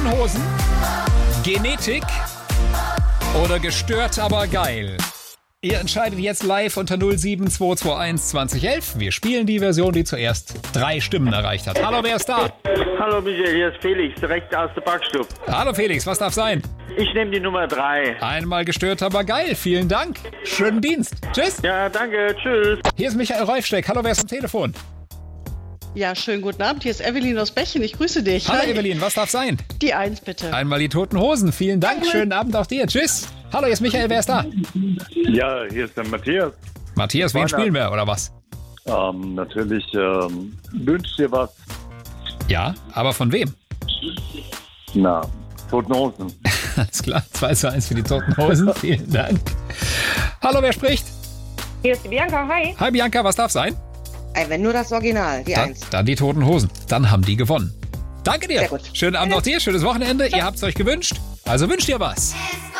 Toten Hosen, Genetik oder gestört, aber geil? Ihr entscheidet jetzt live unter 07221 2011. Wir spielen die Version, die zuerst 3 Stimmen erreicht hat. Hallo, wer ist da? Hallo Michael, hier ist Felix, direkt aus der Backstube. Hallo Felix, was darf sein? Ich nehme die Nummer 3. Einmal gestört, aber geil. Vielen Dank. Schönen Dienst. Tschüss. Ja, danke, tschüss. Hier ist Michael Reufsteck. Hallo, wer ist am Telefon? Ja, schönen guten Abend. Hier ist Evelyn aus Bächen. Ich grüße dich. Hallo Hi. Evelyn, was darf sein? Die 1 bitte. Einmal die Toten Hosen. Vielen Dank. Schönen Abend auch dir. Tschüss. Hallo, hier ist Michael. Wer ist da? Ja, hier ist der Matthias. Matthias, wen spielen wir oder was? Natürlich wünscht dir was. Ja, aber von wem? Na, Toten Hosen. Alles klar. 2:1 für die Toten Hosen. Vielen Dank. Hallo, wer spricht? Hier ist die Bianca, hi. Hi Bianca, was darf sein? Wenn nur das Original, die 1. Dann die Toten Hosen. Dann haben die gewonnen. Danke dir. Sehr gut. Schönen Abend auch dir. Schönes Wochenende. Ihr habt es euch gewünscht. Also wünscht ihr was.